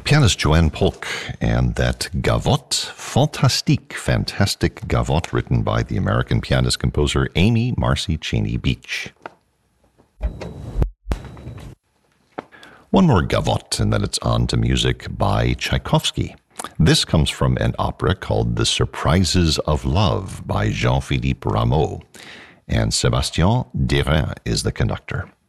Pianist Joanne Polk and that Gavotte, fantastic Gavotte written by the American pianist-composer Amy Marcy Cheney Beach. One more Gavotte, and then it's on to music by Tchaikovsky. This comes from an opera called The Surprises of Love by Jean-Philippe Rameau, and Sébastien Derain is the conductor.